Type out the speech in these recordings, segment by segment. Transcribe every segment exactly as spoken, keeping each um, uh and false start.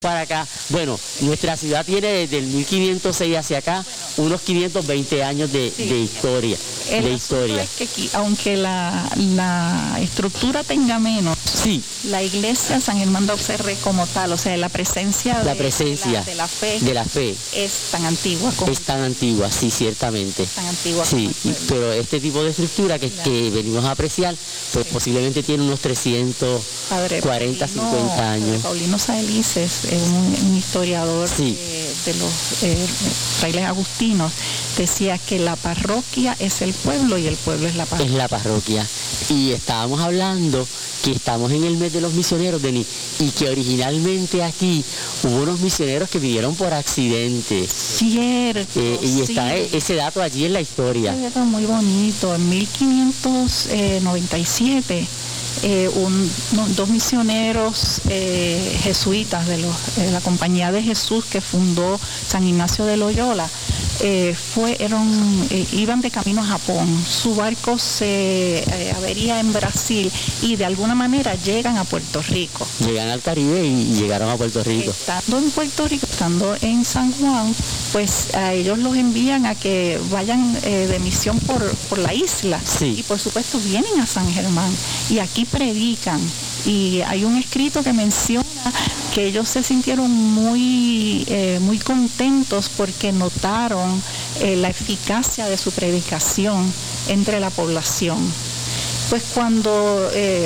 para acá. Bueno, nuestra ciudad tiene desde el mil quinientos seis hacia acá unos quinientos veinte años de, sí. de historia. El de historia. Es que aquí, aunque la, la estructura tenga menos, sí. la iglesia San Germán de Auxerre como tal, o sea, la presencia, la de, presencia de, la, de la fe, de la fe es tan antigua como es tan antigua, sí, ciertamente. Tan antigua. Sí, y, pero este tipo de estructura que, claro. que venimos a apreciar, pues sí. posiblemente tiene unos trescientos cuarenta, cincuenta años. Paulino Saelices es un, un historiador sí. eh, de los eh, frailes agustinos, decía que la parroquia es el pueblo y el pueblo es la parroquia. Es la parroquia. Y estábamos hablando que estamos en el mes de los misioneros, Denis, y que originalmente aquí hubo unos misioneros que vinieron por accidente. Cierto. Eh, y sí. está ese dato allí en la historia. Ese dato muy bonito. En mil quinientos noventa y siete, eh, un, no, dos misioneros eh, jesuitas de, los, de la Compañía de Jesús que fundó San Ignacio de Loyola, Eh, fueron, eh, iban de camino a Japón, su barco se eh, avería en Brasil y de alguna manera llegan a Puerto Rico. Llegan al Caribe y llegaron a Puerto Rico. Estando en Puerto Rico, estando en San Juan, pues a ellos los envían a que vayan eh, de misión por, por la isla. Sí. Y por supuesto vienen a San Germán y aquí predican. Y hay un escrito que menciona que ellos se sintieron muy, eh, muy contentos porque notaron eh, la eficacia de su predicación entre la población. Pues cuando, eh,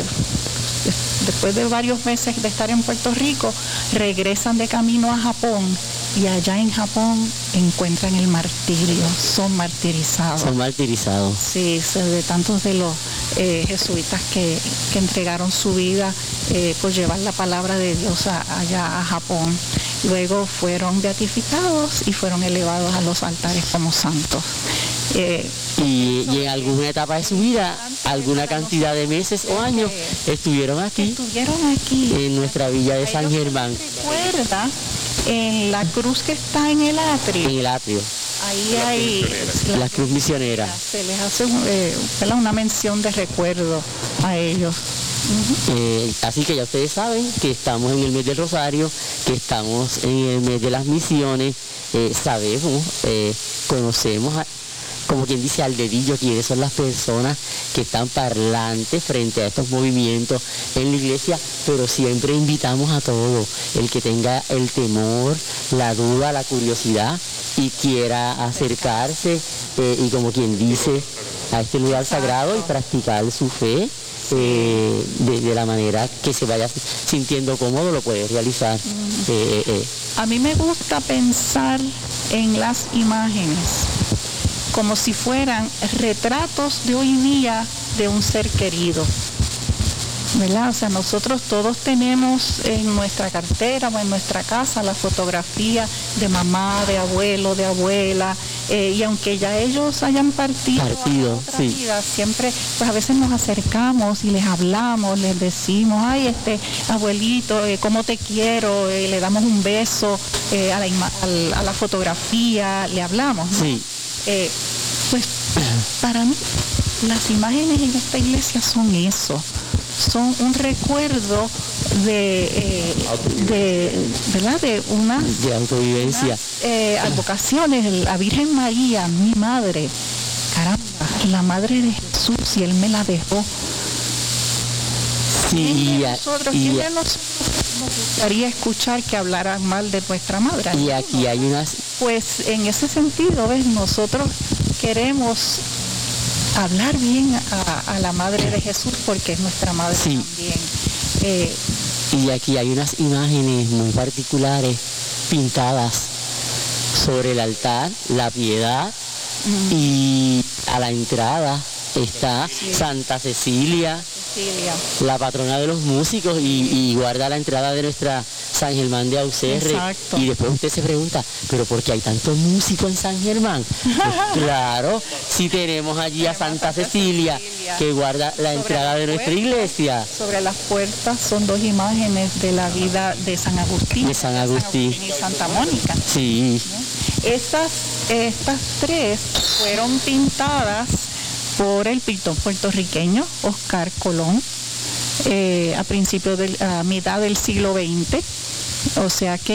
después de varios meses de estar en Puerto Rico, regresan de camino a Japón y allá en Japón encuentran el martirio, son martirizados. Son martirizados. Sí, de tantos de los eh, jesuitas que, que entregaron su vida eh, por llevar la palabra de Dios a, allá a Japón. Luego fueron beatificados y fueron elevados a los altares como santos. Eh, y, y en alguna etapa de su vida, alguna cantidad de meses o años, estuvieron aquí, estuvieron aquí en nuestra villa de San Germán. Recuerda en la cruz que está en el atrio. En el atrio. Ahí hay la, la cruz misionera. Se les hace eh, una mención de recuerdo a ellos. Uh-huh. Eh, así que ya ustedes saben que estamos en el mes del Rosario, que estamos en el mes de las misiones, eh, sabemos, eh, conocemos, a, como quien dice al dedillo, quiénes son las personas que están parlantes frente a estos movimientos en la iglesia, pero siempre invitamos a todo el que tenga el temor, la duda, la curiosidad y quiera acercarse eh, y como quien dice a este lugar sagrado y practicar su fe. Eh, de, de la manera que se vaya sintiendo cómodo, lo puede realizar. Uh-huh. eh, eh. A mí me gusta pensar en las imágenes como si fueran retratos de hoy día de un ser querido, ¿verdad? O sea, nosotros todos tenemos en nuestra cartera o en nuestra casa la fotografía de mamá, de abuelo, de abuela, eh, y aunque ya ellos hayan partido, partido a otra sí. vida, siempre, pues a veces nos acercamos y les hablamos, les decimos, ay, este abuelito, eh, cómo te quiero, eh, le damos un beso eh, a, la a, a la fotografía, le hablamos, ¿no? Sí. Eh, pues para mí las imágenes en esta iglesia son eso, son un recuerdo de, eh, de, ¿verdad? de una de autovivencia, unas, eh, advocaciones. La Virgen María, mi madre, caramba, la madre de Jesús, y él me la dejó. Sí, ¿Quién de nosotros, y, ¿quién de nosotros nos gustaría escuchar que hablaran mal de nuestra madre? Y aquí hay unas... Pues en ese sentido, ¿ves? Nosotros queremos hablar bien a, a la Madre de Jesús porque es nuestra Madre sí. también. Eh, y aquí hay unas imágenes muy particulares pintadas sobre el altar, la piedad, uh-huh. y a la entrada está sí. Santa Cecilia, Cecilia, la patrona de los músicos, y, y guarda la entrada de nuestra San Germán de Auxerre. Exacto. Y después usted se pregunta, ¿pero por qué hay tantos músicos en San Germán? Pues claro, si tenemos allí a Santa Cecilia, Cecilia, que guarda la sobre entrada de nuestra puertas, iglesia. Sobre las puertas son dos imágenes de la vida de San Agustín. De San Agustín. San Agustín y Santa Mónica. Sí. Estas, estas tres fueron pintadas por el pintor puertorriqueño Oscar Colón, eh, a principios de a mitad del siglo veinte. O sea que